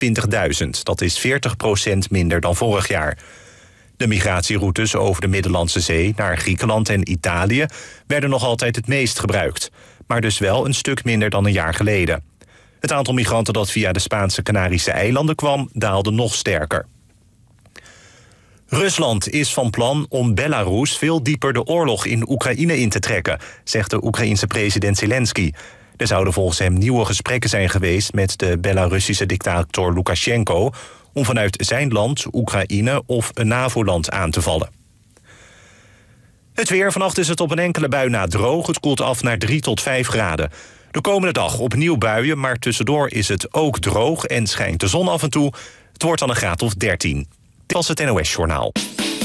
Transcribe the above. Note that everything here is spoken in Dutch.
20.000. Dat is 40% minder dan vorig jaar. De migratieroutes over de Middellandse Zee naar Griekenland en Italië werden nog altijd het meest gebruikt, maar dus wel een stuk minder dan een jaar geleden. Het aantal migranten dat via de Spaanse Canarische eilanden kwam, daalde nog sterker. Rusland is van plan om Belarus veel dieper de oorlog in Oekraïne in te trekken, zegt de Oekraïense president Zelensky. Er zouden volgens hem nieuwe gesprekken zijn geweest met de Belarussische dictator Lukasjenko om vanuit zijn land, Oekraïne of een NAVO-land aan te vallen. Het weer. Vannacht is het op een enkele bui na droog. Het koelt af naar 3 tot 5 graden. De komende dag opnieuw buien, maar tussendoor is het ook droog en schijnt de zon af en toe. Het wordt dan een graad of 13. Dit was het NOS Journaal.